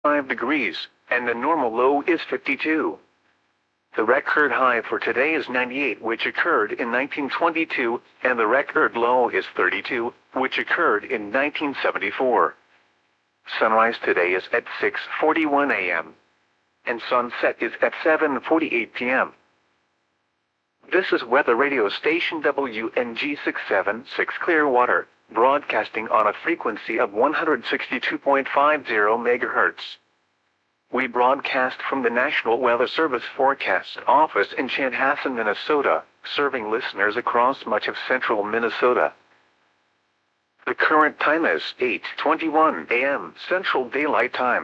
5 degrees, and the normal low is 52. The record high for today is 98, which occurred in 1922, and the record low is 32, which occurred in 1974. Sunrise today is at 6:41 a.m. and sunset is at 7:48 p.m. This is weather radio station WNG 676 Clearwater, broadcasting on a frequency of 162.50 MHz. We broadcast from the National Weather Service Forecast Office in Chanhassen, Minnesota, serving listeners across much of central Minnesota. The current time is 8:21 a.m. Central Daylight Time.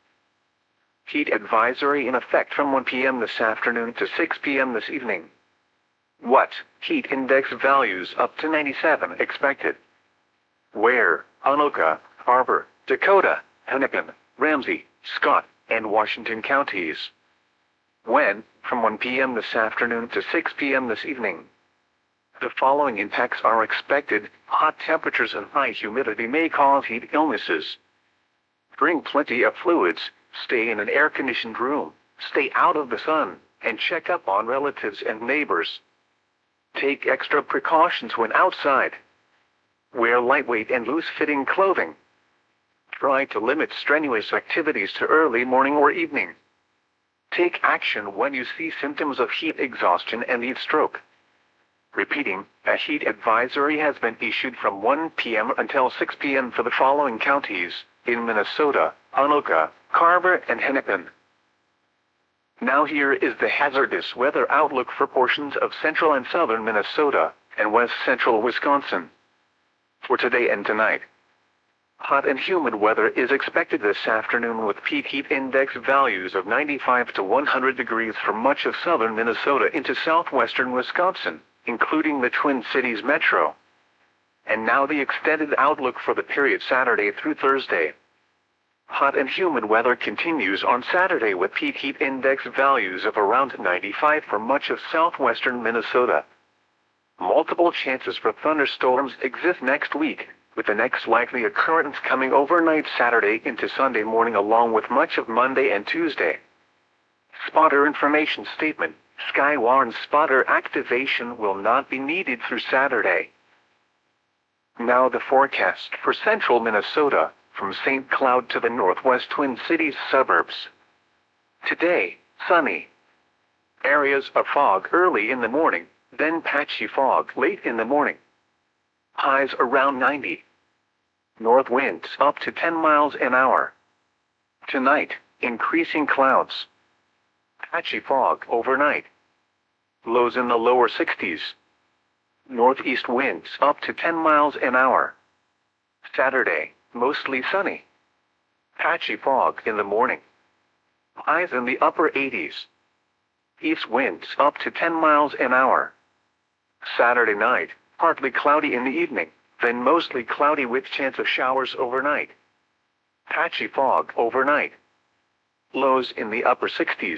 Heat advisory in effect from 1 p.m. this afternoon to 6 p.m. this evening. What? Heat index values up to 97 expected. Where? Anoka, Harbor, Dakota, Hennepin, Ramsey, Scott, and Washington counties. When? From 1 p.m. this afternoon to 6 p.m. this evening. The following impacts are expected. Hot temperatures and high humidity may cause heat illnesses. Drink plenty of fluids, stay in an air-conditioned room, stay out of the sun, and check up on relatives and neighbors. Take extra precautions when outside. Wear lightweight and loose-fitting clothing. Try to limit strenuous activities to early morning or evening. Take action when you see symptoms of heat exhaustion and heat stroke. Repeating, a heat advisory has been issued from 1 p.m. until 6 p.m. for the following counties, in Minnesota, Anoka, Carver, and Hennepin. Now here is the hazardous weather outlook for portions of central and southern Minnesota, and west central Wisconsin. For today and tonight. Hot and humid weather is expected this afternoon with peak heat index values of 95 to 100 degrees for much of southern Minnesota into southwestern Wisconsin, including the Twin Cities metro. And now the extended outlook for the period Saturday through Thursday. Hot and humid weather continues on Saturday with peak heat index values of around 95 for much of southwestern Minnesota. Multiple chances for thunderstorms exist next week, with the next likely occurrence coming overnight Saturday into Sunday morning along with much of Monday and Tuesday. Spotter information statement: Skywarn spotter activation will not be needed through Saturday. Now the forecast for central Minnesota, from St. Cloud to the northwest Twin Cities suburbs. Today, sunny. Areas of fog early in the morning, then patchy fog late in the morning. Highs around 90. North winds up to 10 miles an hour. Tonight, increasing clouds. Patchy fog overnight. Lows in the lower 60s. Northeast winds up to 10 miles an hour. Saturday, mostly sunny. Patchy fog in the morning. Highs in the upper 80s. East winds up to 10 miles an hour. Saturday night, partly cloudy in the evening, then mostly cloudy with chance of showers overnight. Patchy fog overnight. Lows in the upper 60s.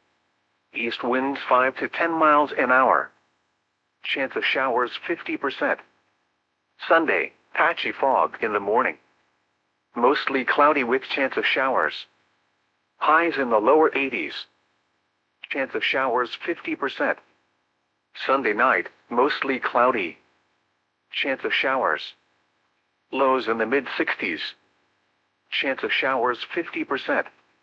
East winds 5 to 10 miles an hour. Chance of showers 50%. Sunday, patchy fog in the morning. Mostly cloudy with chance of showers. Highs in the lower 80s. Chance of showers 50%. Sunday night, mostly cloudy. Chance of showers. Lows in the mid-60s. Chance of showers 50%.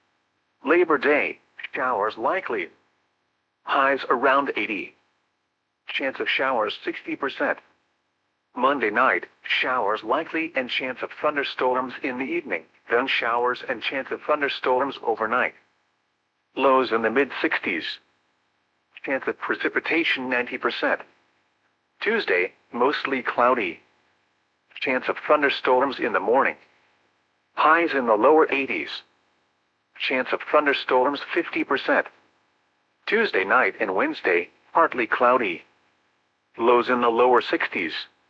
Labor Day, showers likely. Highs around 80. Chance of showers 60%. Monday night, showers likely and chance of thunderstorms in the evening, then showers and chance of thunderstorms overnight. Lows in the mid-60s. Chance of precipitation 90%. Tuesday, mostly cloudy. Chance of thunderstorms in the morning. Highs in the lower 80s. Chance of thunderstorms 50%. Tuesday night and Wednesday, partly cloudy. Lows in the lower 60s.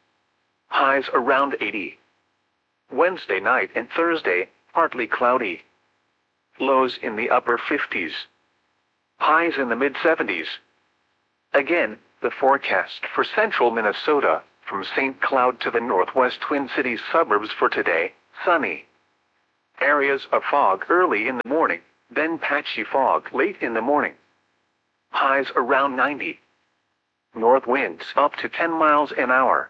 Highs around 80. Wednesday night and Thursday, partly cloudy. Lows in the upper 50s. Highs in the mid-70s. Again, the forecast for central Minnesota, from St. Cloud to the northwest Twin Cities suburbs for today, sunny. Areas of fog early in the morning, then patchy fog late in the morning. Highs around 90. North winds up to 10 miles an hour.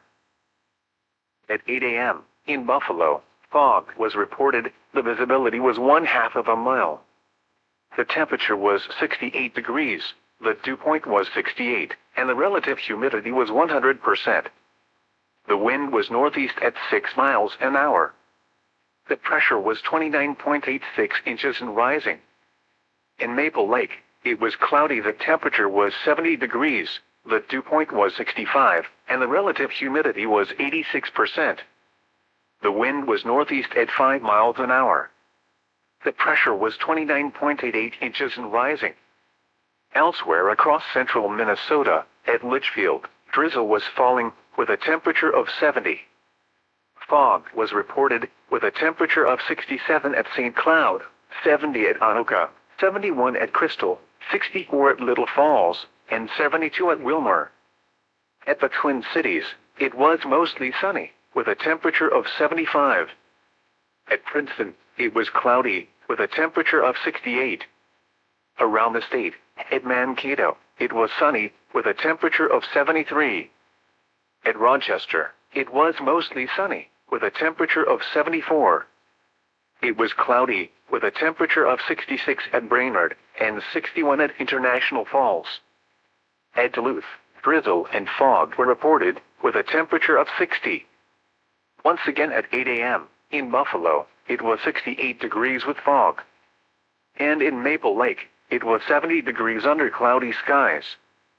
At 8 a.m., in Buffalo, fog was reported. The visibility was 1/2 of a mile. The temperature was 68 degrees, the dew point was 68, and the relative humidity was 100%. The wind was northeast at 6 miles an hour. The pressure was 29.86 inches and rising. In Maple Lake, it was cloudy. The temperature was 70 degrees, the dew point was 65, and the relative humidity was 86%. The wind was northeast at 5 miles an hour. The pressure was 29.88 inches and rising. Elsewhere across central Minnesota, at Litchfield, drizzle was falling, with a temperature of 70. Fog was reported, with a temperature of 67 at St. Cloud, 70 at Anoka, 71 at Crystal, 64 at Little Falls, and 72 at Wilmer. At the Twin Cities, it was mostly sunny, with a temperature of 75. At Princeton, it was cloudy, with a temperature of 68. Around the state, at Mankato, it was sunny, with a temperature of 73. At Rochester, it was mostly sunny, with a temperature of 74. It was cloudy, with a temperature of 66 at Brainerd, and 61 at International Falls. At Duluth, drizzle and fog were reported, with a temperature of 60. Once again at 8 a.m., in Buffalo, it was 68 degrees with fog. And in Maple Lake, it was 70 degrees under cloudy skies.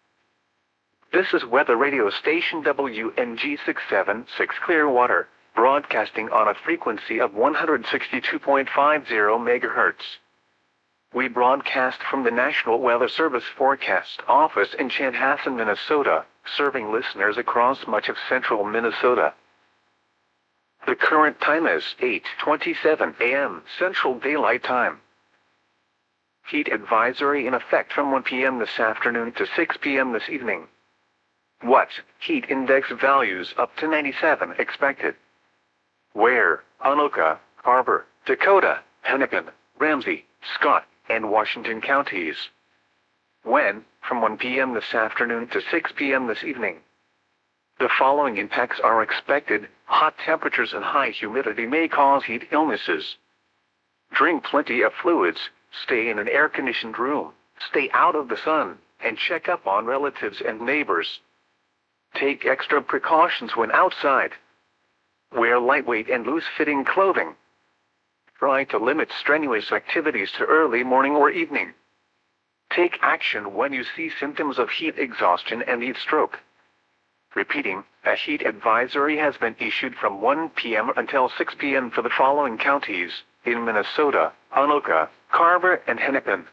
This is weather radio station WNG 676 Clearwater, broadcasting on a frequency of 162.50 MHz. We broadcast from the National Weather Service Forecast Office in Chanhassen, Minnesota, serving listeners across much of central Minnesota. The current time is 8:27 a.m. Central Daylight Time. Heat advisory in effect from 1 p.m. this afternoon to 6 p.m. this evening. What? Heat index values up to 97 expected. Where? Anoka, Carver, Dakota, Hennepin, Ramsey, Scott, and Washington counties. When? From 1 p.m. this afternoon to 6 p.m. this evening. The following impacts are expected. Hot temperatures and high humidity may cause heat illnesses. Drink plenty of fluids, stay in an air-conditioned room, stay out of the sun, and check up on relatives and neighbors. Take extra precautions when outside. Wear lightweight and loose-fitting clothing. Try to limit strenuous activities to early morning or evening. Take action when you see symptoms of heat exhaustion and heat stroke. Repeating, a heat advisory has been issued from 1 p.m. until 6 p.m. for the following counties, in Minnesota, Anoka, Carver, and Hennepin.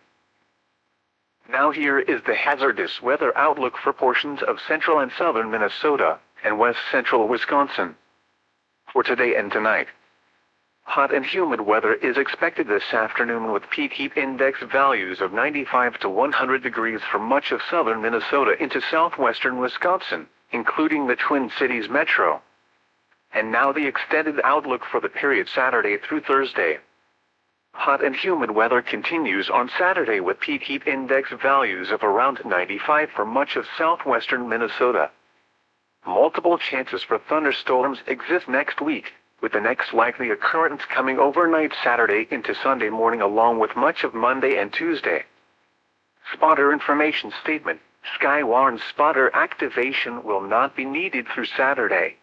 Now here is the hazardous weather outlook for portions of central and southern Minnesota, and west central Wisconsin. For today and tonight. Hot and humid weather is expected this afternoon with peak heat index values of 95 to 100 degrees for much of southern Minnesota into southwestern Wisconsin, including the Twin Cities metro. And now the extended outlook for the period Saturday through Thursday. Hot and humid weather continues on Saturday with peak heat index values of around 95 for much of southwestern Minnesota. Multiple chances for thunderstorms exist next week, with the next likely occurrence coming overnight Saturday into Sunday morning along with much of Monday and Tuesday. Spotter information statement. Skywarn spotter activation will not be needed through Saturday.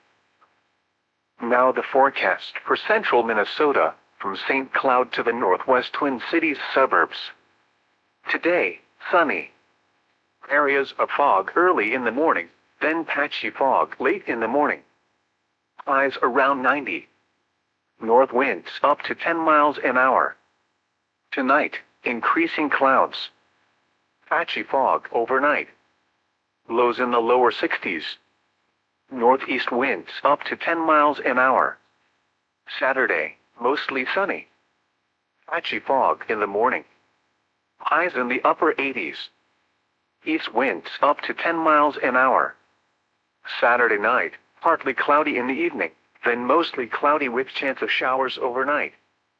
Now the forecast for central Minnesota, from St. Cloud to the northwest Twin Cities suburbs. Today, sunny. Areas of fog early in the morning, then patchy fog late in the morning. Highs around 90. North winds up to 10 miles an hour. Tonight, increasing clouds. Patchy fog overnight. Lows in the lower 60s. Northeast winds up to 10 miles an hour. Saturday, mostly sunny. Patchy fog in the morning. Highs in the upper 80s. East winds up to 10 miles an hour. Saturday night, partly cloudy in the evening, then mostly cloudy with chance of showers overnight.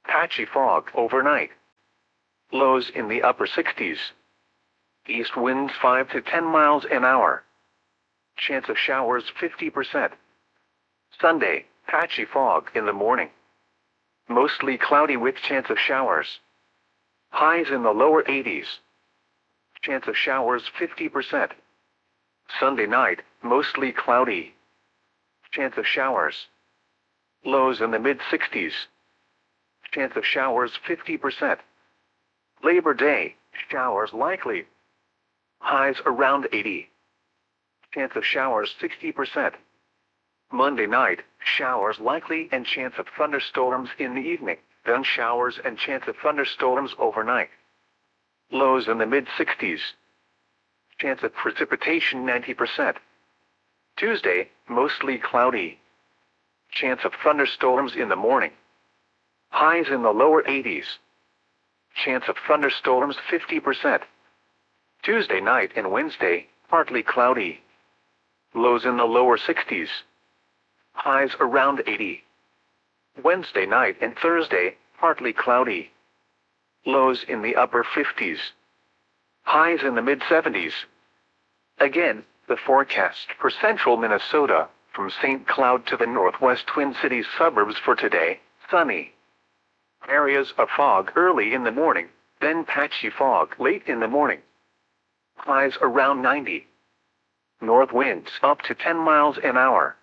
Patchy fog overnight. Lows in the upper 60s. East winds 5 to 10 miles an hour. Chance of showers 50%. Sunday, patchy fog in the morning. Mostly cloudy with chance of showers. Highs in the lower 80s. Chance of showers 50%. Sunday night, mostly cloudy. Chance of showers. Lows in the mid-60s. Chance of showers 50%. Labor Day, showers likely. Highs around 80. Chance of showers 60%. Monday night, showers likely and chance of thunderstorms in the evening, then showers and chance of thunderstorms overnight. Lows in the mid-60s. Chance of precipitation 90%. Tuesday, mostly cloudy. Chance of thunderstorms in the morning. Highs in the lower 80s. Chance of thunderstorms 50%. Tuesday night and Wednesday, partly cloudy. Lows in the lower 60s. Highs around 80. Wednesday night and Thursday, partly cloudy. Lows in the upper 50s. Highs in the mid-70s. Again, the forecast for central Minnesota, from St. Cloud to the northwest Twin Cities suburbs for today, sunny. Areas of fog early in the morning, then patchy fog late in the morning. Highs around 90. North winds up to 10 miles an hour.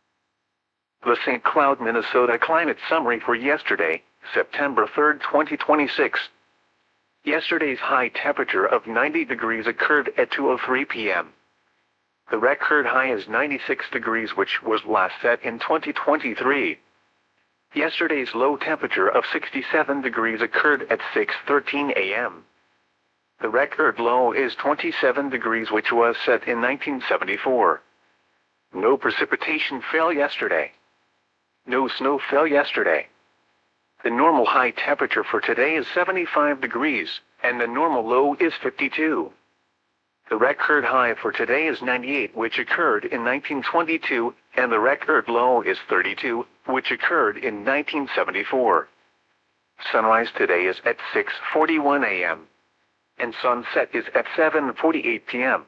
The St. Cloud, Minnesota climate summary for yesterday, September 3, 2026. Yesterday's high temperature of 90 degrees occurred at 2:03 p.m. The record high is 96 degrees, which was last set in 2023. Yesterday's low temperature of 67 degrees occurred at 6:13 a.m. The record low is 27 degrees, which was set in 1974. No precipitation fell yesterday. No snow fell yesterday. The normal high temperature for today is 75 degrees, and the normal low is 52. The record high for today is 98, which occurred in 1922, and the record low is 32, which occurred in 1974. Sunrise today is at 6:41 a.m. and sunset is at 7:48 p.m.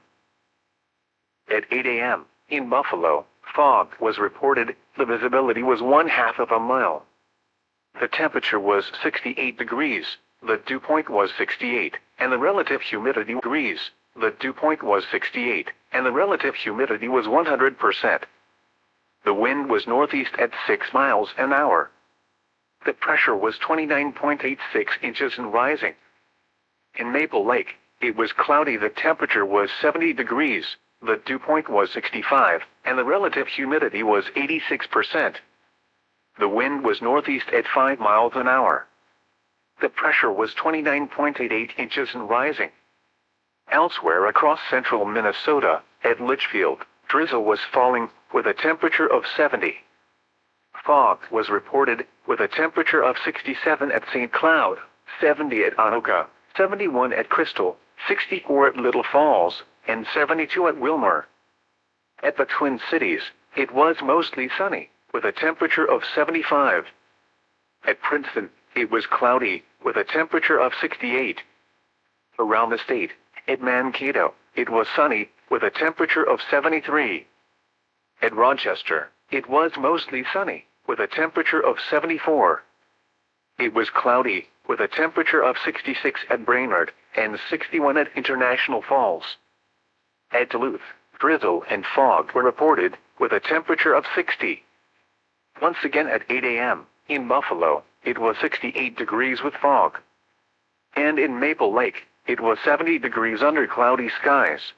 At 8 a.m., in Buffalo, fog was reported. The visibility was 1/2 of a mile. The temperature was 68 degrees, the dew point was 68, and the relative humidity degrees. The dew point was 68, and the relative humidity was 100%. The wind was northeast at 6 miles an hour. The pressure was 29.86 inches and rising. In Maple Lake, it was cloudy. The temperature was 70 degrees, the dew point was 65, and the relative humidity was 86%. The wind was northeast at 5 miles an hour. The pressure was 29.88 inches and rising. Elsewhere across central Minnesota, at Litchfield, drizzle was falling, with a temperature of 70. Fog was reported, with a temperature of 67 at St. Cloud, 70 at Anoka, 71 at Crystal, 64 at Little Falls, and 72 at Wilmer. At the Twin Cities, it was mostly sunny, with a temperature of 75. At Princeton, it was cloudy, with a temperature of 68. Around the state, at Mankato, it was sunny, with a temperature of 73. At Rochester, it was mostly sunny, with a temperature of 74. It was cloudy, with a temperature of 66 at Brainerd, and 61 at International Falls. At Duluth, drizzle and fog were reported, with a temperature of 60. Once again at 8 a.m., in Buffalo, it was 68 degrees with fog. And in Maple Lake, it was 70 degrees under cloudy skies.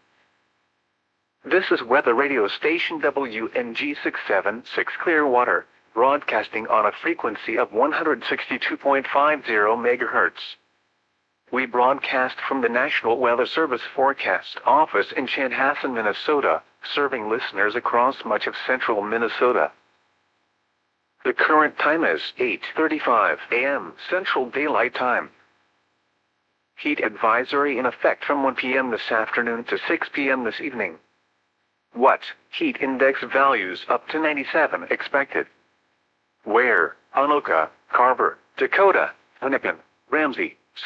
This is weather radio station WNG 676 Clearwater, broadcasting on a frequency of 162.50 MHz. We broadcast from the National Weather Service Forecast Office in Chanhassen, Minnesota, serving listeners across much of central Minnesota. The current time is 8:35 a.m. Central Daylight Time. Heat advisory in effect from 1 p.m. this afternoon to 6 p.m. this evening. What? Heat index values up to 97 expected. Where? Anoka, Carver, Dakota, Hennepin, Ramsey,